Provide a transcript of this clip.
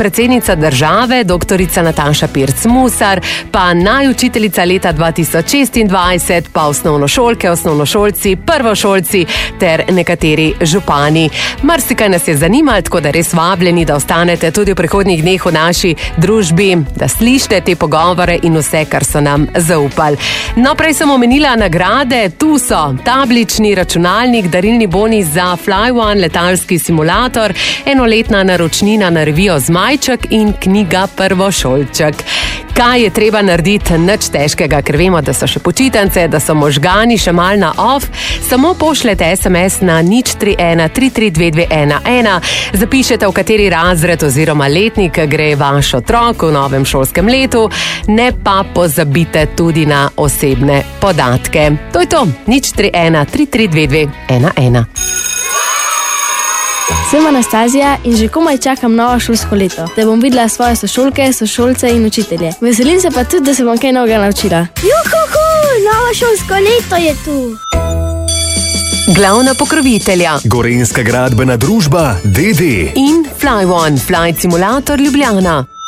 predsednica države, doktorica Nataša Pirc Musar, pa najučiteljica leta 2026, pa osnovnošolke, osnovnošolci, prvošolci ter nekateri župani. Marsikaj nas je zanimalo, tako da res vabljeni, da ostanete tudi v prihodnjih dneh v naši družbi, da slišite te pogovore in vse, kar so nam zaupali. No, prej sem omenila nagrade, tu so tablični računalnik, darilni boni za Fly1, letalski simulator, enoletna naročnina na revijo Zmajček in knjiga Prvošolček. Kaj je treba narediti? Nič težkega, ker vemo, da so še počitnice, da so možgani še mal na off. Samo pošljete SMS na 031 332211, zapišete, v kateri razred oziroma letnik gre vaš otrok v novem šolskem letu, ne pa pozabite tudi na osebne podatke. To je to, 031 332211. Sem Anastazija in že komaj čakam novo šolsko leto, da bom videla svoje sošolke, sošolce in učitelje. Veselim se pa tudi, da se bom kaj novega naučila. Juhuhu, novo šolsko leto je tu. Glavna pokrovitelja Gorenjska gradbena družba DD in Fly1, Flight Simulator Ljubljana.